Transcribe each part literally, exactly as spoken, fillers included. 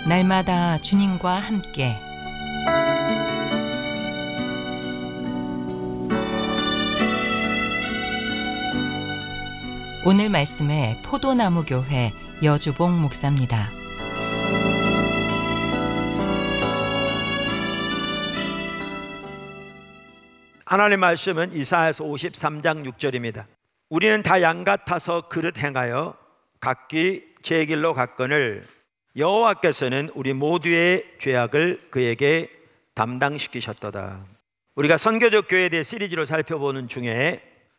날마다 주님과 함께 오늘 말씀은 포도나무 교회 여주봉 목사입니다. 하나님의 말씀은 이사야서 오십삼 장 육 절입니다. 우리는 다 양 같아서 그릇 행하여 각기 제 길로 갔거늘 여호와께서는 우리 모두의 죄악을 그에게 담당시키셨도다. 우리가 선교적 교회에 대해 시리즈로 살펴보는 중에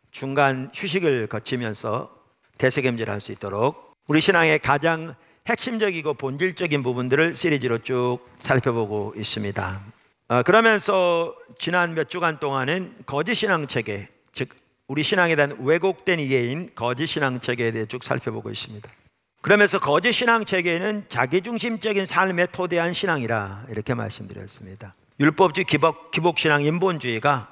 중간 휴식을 거치면서 되새김질할 수 있도록 우리 신앙의 가장 핵심적이고 본질적인 부분들을 시리즈로 쭉 살펴보고 있습니다. 어, 그러면서 지난 몇 주간 동안은 거짓신앙 체계, 즉 우리 신앙에 대한 왜곡된 이해인 거짓신앙 체계에 대해 쭉 살펴보고 있습니다. 그러면서 거짓신앙 체계는 자기중심적인 삶에 토대한 신앙이라 이렇게 말씀드렸습니다. 율법주의, 기복, 기복신앙, 인본주의가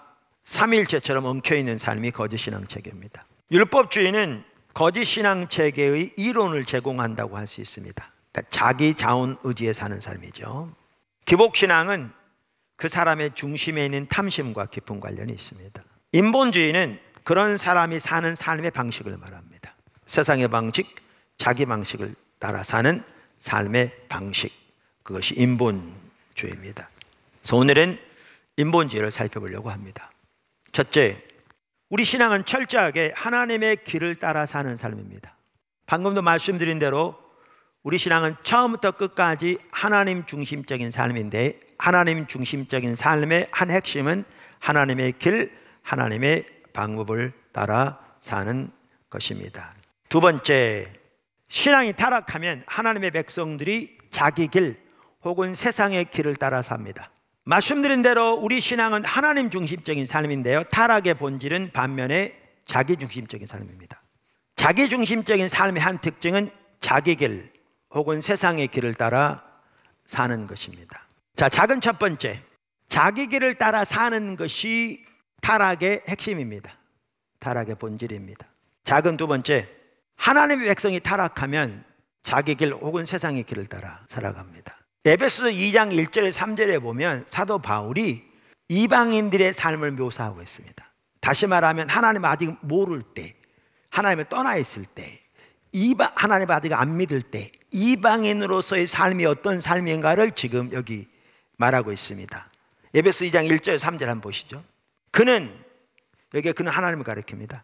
삼위일체처럼 엉켜있는 삶이 거짓신앙 체계입니다. 율법주의는 거짓신앙 체계의 이론을 제공한다고 할 수 있습니다. 그러니까 자기 자온 의지에 사는 삶이죠. 기복신앙은 그 사람의 중심에 있는 탐심과 깊은 관련이 있습니다. 인본주의는 그런 사람이 사는 삶의 방식을 말합니다. 세상의 방식, 자기 방식을 따라 사는 삶의 방식, 그것이 인본주의입니다. 그래서 오늘은 인본주의를 살펴보려고 합니다. 첫째, 우리 신앙은 철저하게 하나님의 길을 따라 사는 삶입니다. 방금도 말씀드린 대로 우리 신앙은 처음부터 끝까지 하나님 중심적인 삶인데, 하나님 중심적인 삶의 한 핵심은 하나님의 길, 하나님의 방법을 따라 사는 것입니다. 두 번째, 신앙이 타락하면 하나님의 백성들이 자기 길 혹은 세상의 길을 따라 삽니다. 말씀드린 대로 우리 신앙은 하나님 중심적인 삶인데요, 타락의 본질은 반면에 자기 중심적인 삶입니다. 자기 중심적인 삶의 한 특징은 자기 길 혹은 세상의 길을 따라 사는 것입니다. 자, 작은 첫 번째, 자기 길을 따라 사는 것이 타락의 핵심입니다. 타락의 본질입니다. 작은 두 번째, 하나님의 백성이 타락하면 자기 길 혹은 세상의 길을 따라 살아갑니다. 에베소서 이 장 일 절에 삼 절에 보면 사도 바울이 이방인들의 삶을 묘사하고 있습니다. 다시 말하면 하나님 아직 모를 때, 하나님을 떠나 있을 때, 이방, 하나님 아직 안 믿을 때 이방인으로서의 삶이 어떤 삶인가를 지금 여기 말하고 있습니다. 에베소 이 장 일 절 삼 절 한번 보시죠. 그는, 여기 그는 하나님을 가리킵니다.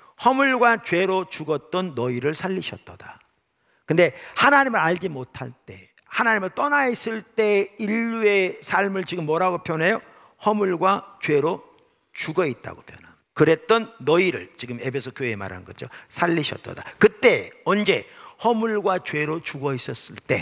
허물과 죄로 죽었던 너희를 살리셨도다. 근데 하나님을 알지 못할 때, 하나님을 떠나 있을 때 인류의 삶을 지금 뭐라고 표현해요? 허물과 죄로 죽어 있다고 표현합니다. 그랬던 너희를, 지금 에베소 교회에 말한 거죠, 살리셨도다. 그때 언제? 허물과 죄로 죽어 있었을 때,